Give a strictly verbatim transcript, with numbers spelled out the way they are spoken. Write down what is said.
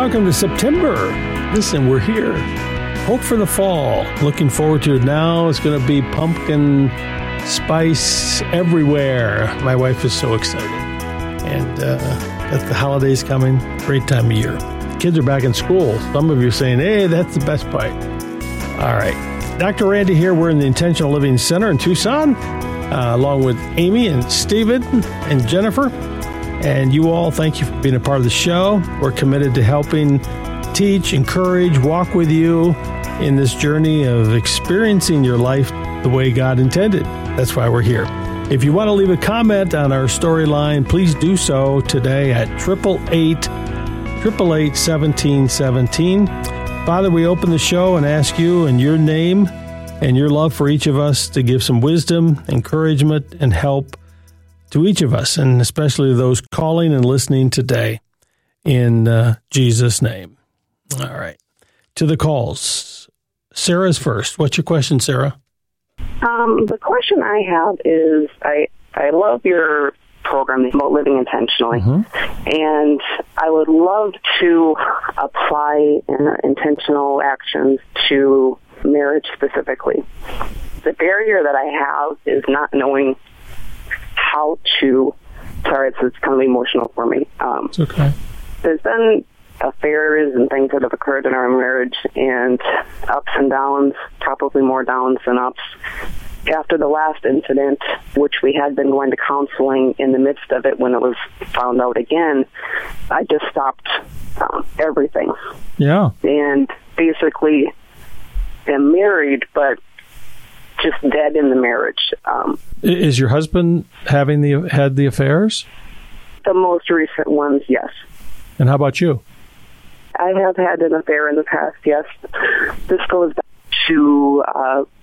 welcome to September. Listen, we're here. Hope for the fall. Looking forward to it now. It's going to be pumpkin spice everywhere. My wife is so excited. And uh, got the holidays coming. Great time of year. Kids are back in school. Some of you are saying, hey, that's the best part. All right. Doctor Randy here. We're in the Intentional Living Center in Tucson, uh, along with Amy and Stephen and Jennifer. And you all, thank you for being a part of the show. We're committed to helping teach, encourage, walk with you in this journey of experiencing your life the way God intended. That's why we're here. If you want to leave a comment on our storyline, please do so today at eight eight eight, eight eight eight, one seven one seven. Father, we open the show and ask you in your name and your love for each of us to give some wisdom, encouragement, and help to each of us, and especially those calling and listening today, in uh, Jesus' name. All right. To the calls. Sarah's first. What's your question, Sarah? Um, the question I have is, I, I love your program about living intentionally, mm-hmm. and I would love to apply uh, intentional actions to marriage specifically. The barrier that I have is not knowing how to, sorry, it's, it's kind of emotional for me. Um, it's okay. There's been affairs and things that have occurred in our marriage, and ups and downs, probably more downs than ups. After the last incident, which we had been going to counseling in the midst of it when it was found out again, I just stopped um, everything. Yeah. And basically am married, but just dead in the marriage. Um, Is your husband having the had the affairs? The most recent ones, yes. And how about you? I have had an affair in the past, yes. This goes back to uh,